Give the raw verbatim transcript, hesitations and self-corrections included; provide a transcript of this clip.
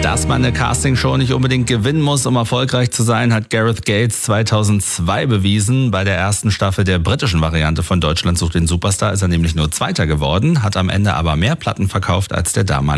Dass man eine Castingshow nicht unbedingt gewinnen muss, um erfolgreich zu sein, hat Gareth Gates zweitausendzwei bewiesen. Bei der ersten Staffel der britischen Variante von Deutschland sucht den Superstar ist er nämlich nur Zweiter geworden, hat am Ende aber mehr Platten verkauft als der damalige